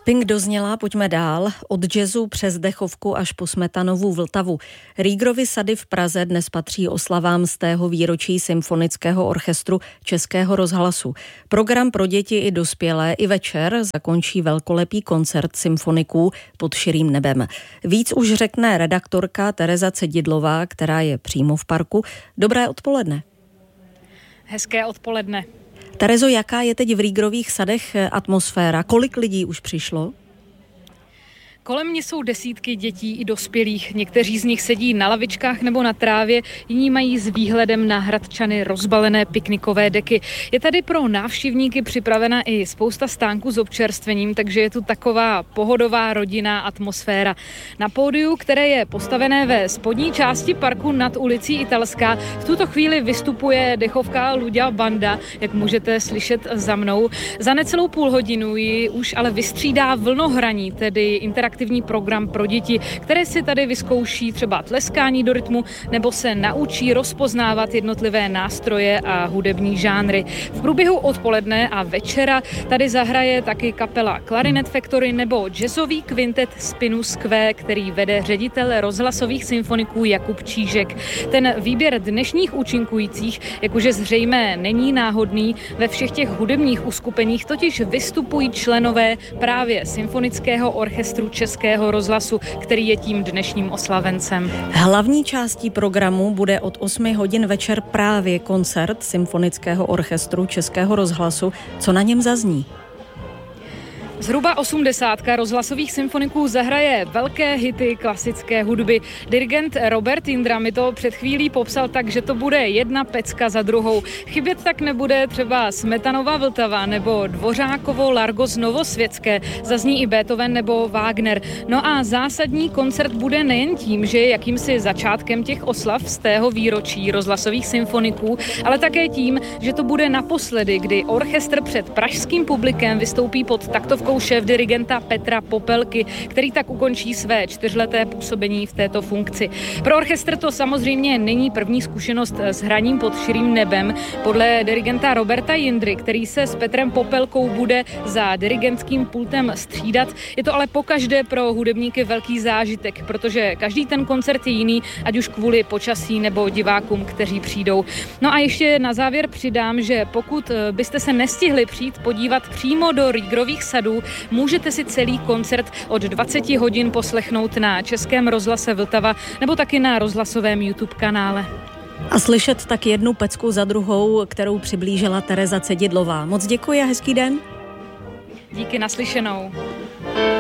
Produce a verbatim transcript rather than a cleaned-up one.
Pink dozněla, pojďme dál. Od jazzu přes dechovku až po Smetanovu Vltavu. Rýgrovy sady v Praze dnes patří oslavám z tého výročí Symfonického orchestru Českého rozhlasu. Program pro děti i dospělé i večer zakončí velkolepý koncert symfoniků pod širým nebem. Víc už řekne redaktorka Tereza Cedidlová, která je přímo v parku. Dobré odpoledne. Hezké odpoledne. Terezo, jaká je teď v Rýgrových sadech atmosféra? Kolik lidí už přišlo? Kolem mě jsou desítky dětí i dospělých. Někteří z nich sedí na lavičkách nebo na trávě, jiní mají s výhledem na Hradčany rozbalené piknikové deky. Je tady pro návštěvníky připravena i spousta stánků s občerstvením, takže je tu taková pohodová rodinná atmosféra. Na pódiu, které je postavené ve spodní části parku nad ulicí Italská, v tuto chvíli vystupuje dechovka Luďa Banda, jak můžete slyšet za mnou. Za necelou půl hodinu ji už ale vystřídá vlnohraní, tedy interaktivní aktivní program pro děti, které si tady vyzkouší třeba tleskání do rytmu nebo se naučí rozpoznávat jednotlivé nástroje a hudební žánry. V průběhu odpoledne a večera tady zahraje taky kapela Clarinet Factory nebo jazzový kvintet Spinus Q, který vede ředitel rozhlasových symfoniků Jakub Čížek. Ten výběr dnešních účinkujících, jak už je zřejmé, není náhodný. Ve všech těch hudebních uskupeních totiž vystupují členové právě Symfonického orchestru Českého rozhlasu, který je tím dnešním oslavencem. Hlavní částí programu bude od osmi hodin večer právě koncert Symfonického orchestru Českého rozhlasu. Co na něm zazní? Zhruba osmdesátka rozhlasových symfoniků zahraje velké hity klasické hudby. Dirigent Robert Jindra mi to před chvílí popsal tak, že to bude jedna pecka za druhou. Chybět tak nebude třeba Smetanova Vltava nebo Dvořákovo Largo z Novosvětské. Zazní i Beethoven nebo Wagner. No a zásadní koncert bude nejen tím, že je jakýmsi začátkem těch oslav z tého výročí rozhlasových symfoniků, ale také tím, že to bude naposledy, kdy orchestr před pražským publikem vystoupí pod taktovkou šéfdirigenta Petra Popelky, který tak ukončí své čtyřleté působení v této funkci. Pro orchestr to samozřejmě není první zkušenost s hraním pod širým nebem. Podle dirigenta Roberta Jindry, který se s Petrem Popelkou bude za dirigentským pultem střídat, je to ale pokaždé pro hudebníky velký zážitek, protože každý ten koncert je jiný, ať už kvůli počasí nebo divákům, kteří přijdou. No a ještě na závěr přidám, že pokud byste se nestihli přijít podívat přímo do Rýgrových sadů, můžete si celý koncert od dvacet hodin poslechnout na Českém rozhlase Vltava nebo taky na rozhlasovém YouTube kanále. A slyšet tak jednu pecku za druhou, kterou přiblížila Tereza Cedidlová. Moc děkuji a hezký den. Díky, naslyšenou.